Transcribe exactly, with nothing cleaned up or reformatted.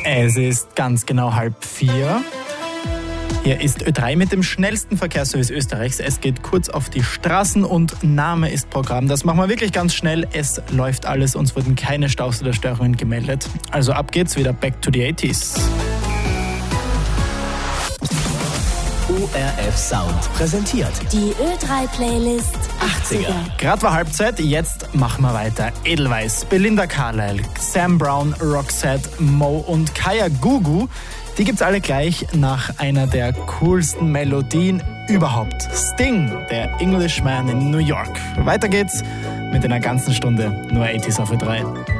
Es ist ganz genau halb vier. Hier ist Ö drei mit dem schnellsten Verkehrsservice Österreichs. Es geht kurz auf die Straßen und Name ist Programm. Das machen wir wirklich ganz schnell. Es läuft alles, uns wurden keine Staus oder Störungen gemeldet. Also ab geht's wieder back to the eighties. O R F Sound präsentiert die Ö drei Playlist achtziger. Gerade war Halbzeit, jetzt machen wir weiter. Edelweiss, Belinda Carlisle, Sam Brown, Roxette, Mo und Kaya Gugu. Die gibt's alle gleich nach einer der coolsten Melodien überhaupt. Sting, der Englishman in New York. Weiter geht's mit einer ganzen Stunde nur eighties auf Ö drei.